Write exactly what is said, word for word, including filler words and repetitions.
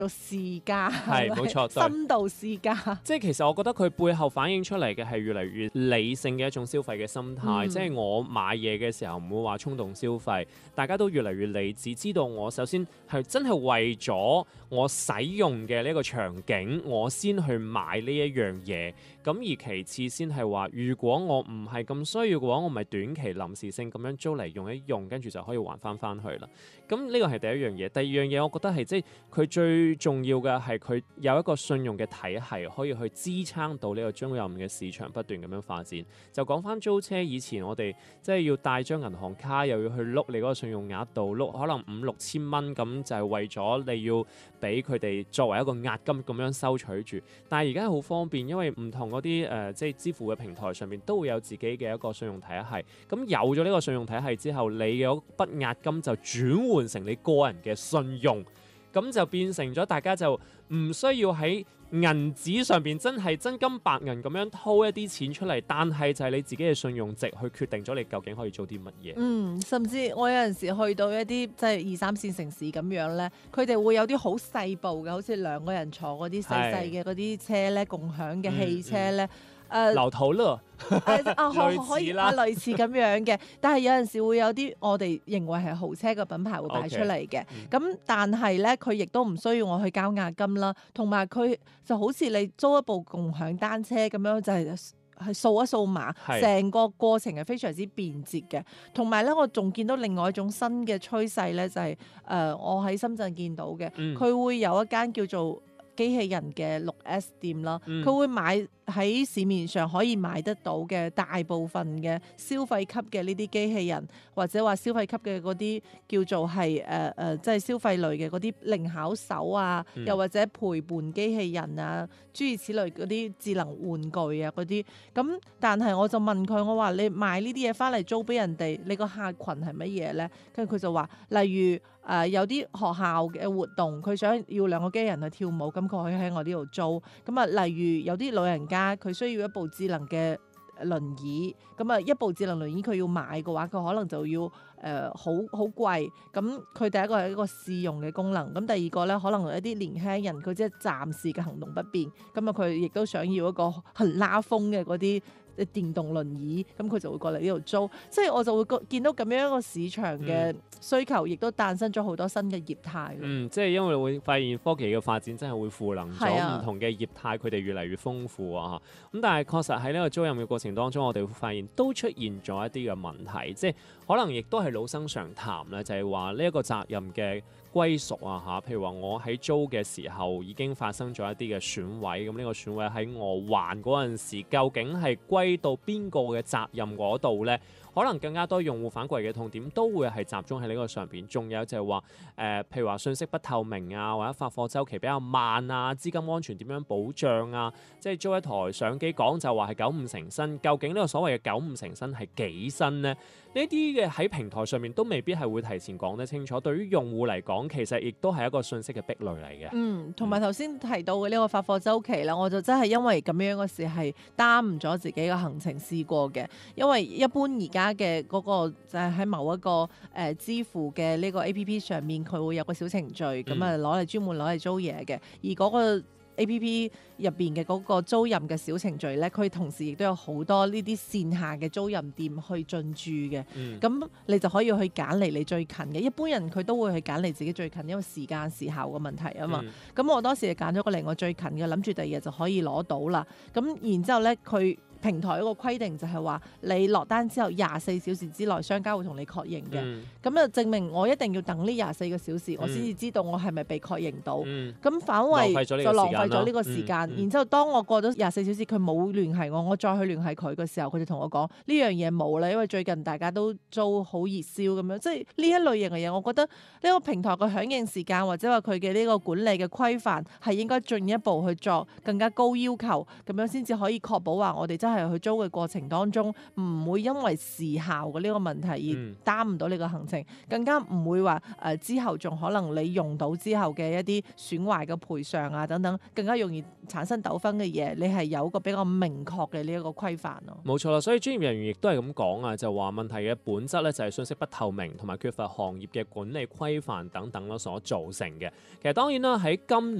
到試駕， 係冇錯， 深度試駕。 即係其實我覺得佢背後反映出嚟嘅係越嚟越理性嘅一種消費嘅心態， 嗯、 即係我買嘢嘅時候唔會話衝動消費，大家都越嚟越理智，知道我首先係真係為咗我使用嘅呢個場景，我先去買呢一樣嘢。咁而其次先係話，如果我唔係咁需要嘅話，我咪短期臨時性咁樣租嚟用一用，跟住就可以還翻翻去啦。咁呢個係第一樣嘢。第二樣嘢，我覺得係即係佢最重要嘅係佢有一個信用嘅體系，可以去支撐到呢個租賃嘅市場不斷咁樣發展。就講翻租車，以前我哋即係要帶張銀行卡，又要去碌你嗰個信用額度，碌可能五六千蚊，咁就係為咗你要俾佢哋作為一個押金咁樣收取住。但係而家好方便，因為唔同嗰啲誒即係支付嘅平台上面都會有自己嘅一個信用體系。咁有咗呢個信用體系之後，你嘅嗰筆押金就轉換成你個人嘅信用，咁就變成咗大家就唔需要喺銀紙上邊真係真金白銀咁樣掏一啲錢出嚟，但係就係你自己嘅信用值去決定咗你究竟可以做啲乜嘢。 嗯，甚至我有陣時去到一啲即係二三線城市咁樣咧，佢哋會有啲好細部嘅，好似兩個人坐嗰啲細細嘅嗰啲車咧，共享嘅汽車咧。嗯嗯誒流頭樂誒啊，可可以啊，類似咁樣嘅，但係有陣時會有啲我哋認為係豪車嘅品牌會擺出嚟嘅，咁、okay. 但係咧佢亦都唔需要我去交押金啦，同埋佢就好似你租一部共享單車咁樣，就係、是。係掃一掃碼，成個過程係非常之便捷嘅。同埋咧，我仲見到另外一種新嘅趨勢咧，就係、是、誒、呃、我喺深圳見到嘅，佢、嗯、會有一間叫做機器人嘅六 S 店啦，佢、嗯、會買喺市面上可以買得到嘅大部分嘅消費級嘅呢啲機器人，或者話消費級嘅嗰啲叫做係誒誒，即係消費類嘅嗰啲零巧手啊，嗯、又或者陪伴機器人啊，諸如此類嗰啲智能玩具啊嗰啲。咁但係我就問佢，我話你賣呢啲嘢翻嚟租俾人哋，你個客群係乜嘢咧？跟住佢就話，例如誒、呃、有啲學校嘅活動，佢想要兩個機器人去跳舞，咁佢可以喺我呢度租。咁啊，例如有啲老人家。佢需要一部智能嘅輪椅，咁啊一部智能輪椅佢要買嘅話，佢可能就要誒好好貴。咁佢第一個係一個試用嘅功能，咁第二個咧可能一啲年輕人佢即係暫時嘅行動不便，咁啊佢亦都想要一個很拉風嘅嗰啲電動輪椅，咁佢就會過嚟呢度租，即係我就會見到咁樣一個市場嘅需求，亦、嗯、都誕生咗好多新嘅業態。嗯， 即係因為會發現科技嘅發展真係會賦能咗唔同嘅業態，佢哋越嚟越豐富啊！咁但係確實喺呢個租賃嘅過程當中，我哋會發現都出現咗一啲嘅問題，即係可能亦都係老生常談啦，就係話呢一個責任嘅歸屬啊嚇，譬如話我喺租嘅時候已經發生咗一啲嘅損毀，咁呢個損毀喺我還嗰陣時，究竟係歸到邊個嘅責任嗰度呢？可能更加多用戶反饋嘅痛點都會係集中喺呢個上邊。仲有就係話誒，譬如話信息不透明啊，或者發貨週期比較慢啊，資金安全點樣保障啊？即係租一台相機講就話係九五成新，究竟呢個所謂嘅九五成新係幾新呢？呢啲嘅喺平台上面都未必係會提前講得清楚。對於用戶嚟講，其實亦都係一個信息嘅壁壘嚟嘅。嗯， 同埋頭先提到嘅呢個發貨週期啦，我就真係因為咁樣嘅事係耽誤咗自己嘅行程試過嘅。因為一般而家嘅嗰個就係喺某一個誒、呃、支付嘅呢個 A P P 上面，佢會有個小程序咁啊，攞嚟專門攞嚟租嘢嘅。而嗰個 A P P 入邊嘅嗰個租賃嘅小程序咧，佢同時亦都有好多呢啲線下嘅租賃店去進駐嘅。咁、嗯、你就可以去揀離你最近嘅。一般人佢都會去揀離自己最近，因為時間時效嘅問題啊嘛。咁、嗯、我當時就揀咗個離我最近嘅，諗住第二日就可以攞到啦。咁然之後咧，佢平台嗰個規定就係話，你落單之後廿四小時之內，商家會同你確認嘅。咁、嗯、就證明我一定要等呢廿四個小時，嗯、我先至知道我係咪被確認到。咁、嗯、反為就浪費咗呢個時間。然之後當我過咗廿四小時，佢冇聯繫我，我再去聯繫佢嘅時候，佢就同我講呢樣嘢冇啦，因為最近大家都租好熱銷咁樣。即係呢一類型嘅嘢，我覺得呢個平台嘅響應時間或者話佢嘅呢個管理嘅規範係應該進一步去作更加高要求，咁樣先至可以確保話我哋真係去租嘅過程當中，唔會因為時效嘅呢個問題而耽誤到你個行程，嗯、更加唔會話誒、呃、之後仲可能你用到之後嘅一啲損壞嘅賠償啊等等，更加容易產生糾紛嘅嘢，你係有個比較明確嘅呢一個規範咯。 冇錯啦，所以專業人員亦都係咁講啊，就話問題嘅本質咧就係信息不透明同埋缺乏行業嘅管理規範等等咯所造成嘅。其實當然啦，喺今